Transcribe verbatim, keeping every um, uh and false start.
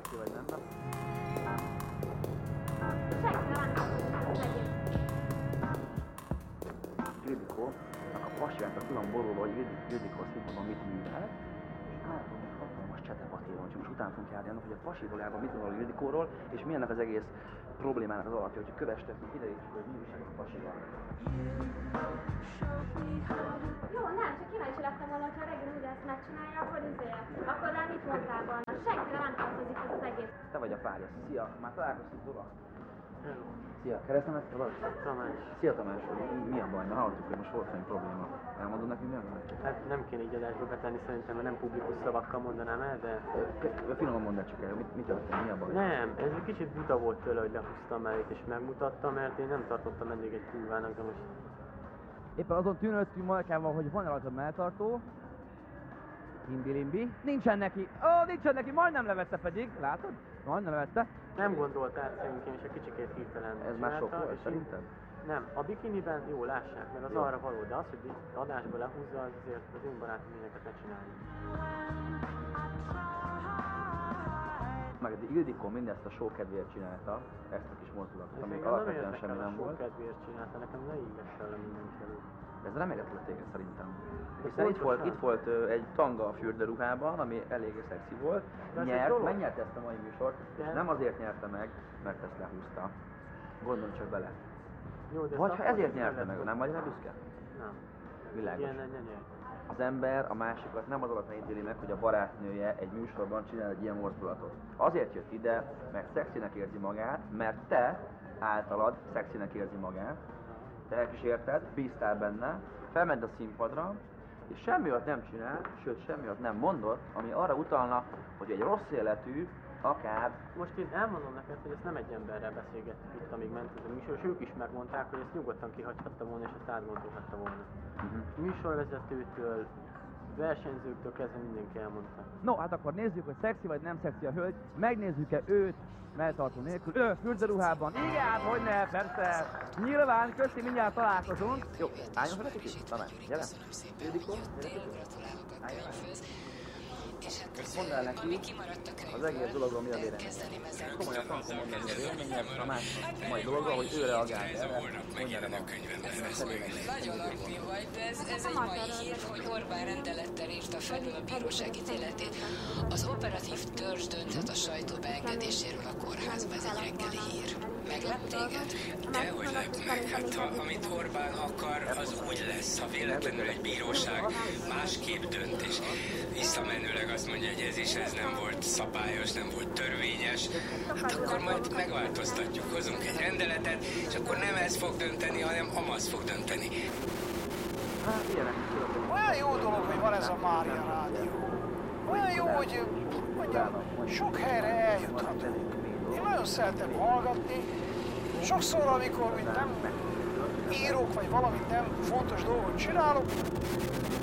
szexi vagy nem, nem? Ildikónak a pasiát a külön borulva, hogy Ildikó színpadon mit művel, és állatom egy hatalmas csetepatíron, és most után fogunk járni annak, hogy a pasi valójában mit gondol Ildikóról, és mi ennek az egész problémának az alapja, hogy kövestek, hogy ideítsük, hogy mi újság a pasival. Jó, nem, csak kíváncsi lettem volna, hogyha a reggel ugye ezt megcsinálja, akkor izél. Akkor rá mit mondtál volna? Senkire nem tartozik ez az egész. Te vagy a párja. Szia, már találkoztunk, Zora? Hello. Szia, keresztemet tudod? Tamás. Szia Tamás, mi a baj? Mert hallottuk, hogy most volt valami probléma. Elmondod nekünk, mi a baj? Hát nem kéne így adásba betenni, szerintem, mert nem publikus szavakkal mondanám el, de... Finoman mondd el csak el, mit, mit történt, mi a baj? Nem, ez egy kicsit buta volt tőle, hogy lehúztam el és megmutattam, mert én nem tartottam eddig egy kurvának, de most... Éppen azon tűnődtünk Majkával, hogy van rajta melltartó. Imbi-limbi. Nincsen neki! Ó, oh, nincsen neki! Majdnem levette pedig, látod? Majdnem levette. Nem gondolt át szerintem, és egy kicsikét hirtelen Ez már sok volt, szerinted? Nem, a bikiniben jó, lássák, meg az jó. Arra való, de az, hogy adásba lehúzza, az azért az én barátom ilyeneket ne csinálni. Meg Ildikó mindezt a show kedvéért csinálta, ezt a kis mozdulatot, ami alapvetően semmi nem volt. Nekem a show kedvéért csinálta, nekem ne ívesse le mindenkelő. Ez remélhetőleg téged szerintem. Hiszen itt volt, itt volt uh, egy tanga a fürdőruhában, ami eléggé szexi volt. Nyert, megnyerte ezt a mai műsort, és nem azért nyerte meg, mert ezt lehúzta. Gondolj csak bele. Jó, de vagy ha ezért nyerte meg, nem vagy rá büszke? Nem. Világos. Ilyen ne nyert. Az ember a másikat nem az alapján ítéli meg, hogy a barátnője egy műsorban csinál egy ilyen mozdulatot. Azért jött ide, mert szexinek érzi magát, mert te általad szexinek érzi magát, te elkísérted, bíztál benne, felment a színpadra, és semmi olyat nem csinál, sőt semmi olyat nem mondott, ami arra utalna, hogy egy rossz életű, akár... Most én elmondom neked, hogy ezt nem egy emberrel beszélgettük itt, amíg ment ez a műsor, és ők is megmondták, hogy ezt nyugodtan kihagyhatta volna, és ezt átgondolhatta volna. Uh-huh. Műsorvezetőtől, versenyzőktől kezdve mindenki elmondta. No, hát akkor nézzük, hogy szexi vagy nem szexi a hölgy, megnézzük-e őt melltartó nélkül, ő fürdőruhában. Igen, hát hogyne, persze, nyilván, köszi, mindjárt találkozunk. Jó, álljon fel egy kicsit, Tamás, gyere. Ildikó, gyere kicsit. Álljon fel. Most mondd el neki, az egész dologról mi a véleményed. Komolyan frankon mondd el, mi a véleményed, a másik mai dologról, hogy ő reagál erre, hogy erre van. Nagyon aktív vagy, de ez, ez egy mai hír, hogy Orbán rendelettel írta felül a bíróság ítéletét. Az operatív törzs dönthet a sajtó beengedéséről a kórházba, ez egy reggeli hír. Meglep téged? Dehogy lep meg, hát ha, amit Orbán akar, az úgy lesz, ha véletlenül egy bíróság másképp dönt, és visszamenőleg azt mondja, hogy ez is ez nem volt szabályos, nem volt törvényes, hát akkor majd megváltoztatjuk, hozunk egy rendeletet, és akkor nem ez fog dönteni, hanem amaz fog dönteni. Olyan jó dolog, hogy van ez a Mária Rádió. Olyan jó, hogy mondjam, sok helyre eljuthatunk. Én nagyon szeretem hallgatni. Sokszor, amikor nem írok, vagy valamit nem fontos dolgot csinálok,